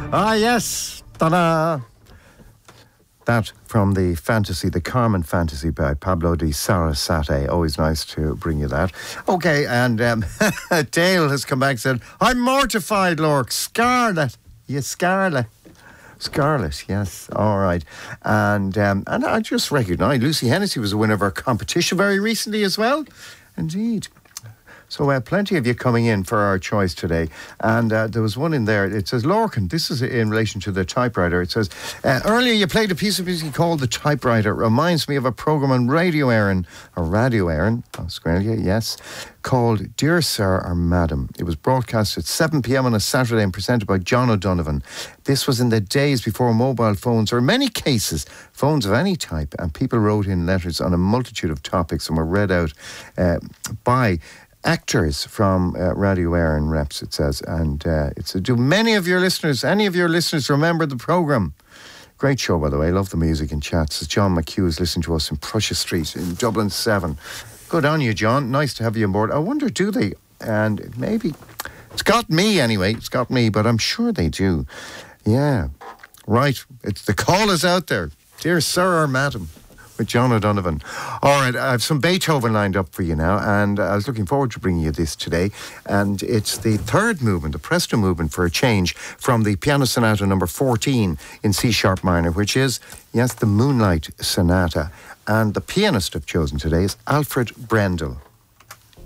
Ah, yes. Ta-da! That from the fantasy, the Carmen Fantasy by Pablo di Sarasate. Always nice to bring you that. Okay, and Dale has come back and said, I'm mortified, Lork. Scarlet. You Scarlet. Scarlet, yes. All right. And I just recognised Lucy Hennessy was a winner of our competition very recently as well. Indeed. So plenty of you coming in for our choice today. And there was one in there. It says, Lorcan, this is in relation to the typewriter. It says, earlier you played a piece of music called The Typewriter. It reminds me of a programme on Radio Éireann, Australia, yes, called Dear Sir or Madam. It was broadcast at 7 p.m. on a Saturday and presented by John O'Donovan. This was in the days before mobile phones, or in many cases, phones of any type, and people wrote in letters on a multitude of topics and were read out by actors from Radio Éireann reps, it says. And do any of your listeners remember the programme? Great show, by the way. Love the music and chats. John McHugh is listening to us in Prussia Street in Dublin 7. Good on you, John. Nice to have you on board. I wonder, do they? And maybe... It's got me, anyway. It's got me, but I'm sure they do. Yeah. Right. The call is out there. Dear Sir or Madam, with John O'Donovan. All right, I have some Beethoven lined up for you now, and I was looking forward to bringing you this today. And it's the third movement, the Presto movement for a change, from the Piano Sonata number 14 in C-sharp minor, which is, yes, the Moonlight Sonata. And the pianist I've chosen today is Alfred Brendel.